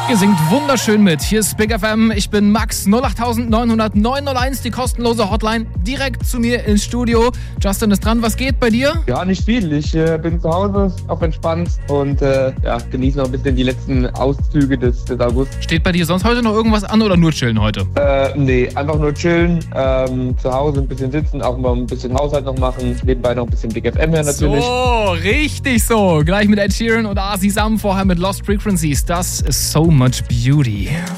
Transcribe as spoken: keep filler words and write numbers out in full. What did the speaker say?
Ihr singt wunderschön mit. Hier ist Big F M. Ich bin Max. null acht neun null null neun null eins, die kostenlose Hotline. Direkt zu mir ins Studio. Justin ist dran. Was geht bei dir? Ja, nicht viel. Ich äh, bin zu Hause, auf entspannt und äh, ja, genieße noch ein bisschen die letzten Auszüge des, des August. Steht bei dir sonst heute noch irgendwas an oder nur chillen heute? Äh, nee, einfach nur chillen, ähm, zu Hause ein bisschen sitzen, auch mal ein bisschen Haushalt noch machen. Nebenbei noch ein bisschen Big F M her natürlich. So, richtig so. Gleich mit Ed Sheeran und Asi Sam, vorher mit Lost Frequencies. Das ist So Much Beauty.